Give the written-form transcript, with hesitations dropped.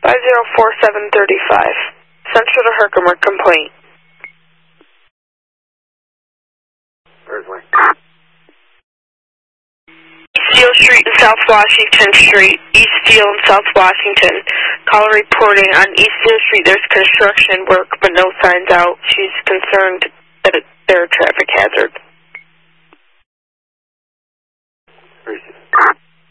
504735. Central to Herkimer, complaint. Certainly. East Steel Street and South Washington Street. East Steel and South Washington. Caller reporting on East Steel Street there's construction work but no signs out. She's concerned that they're a traffic hazard.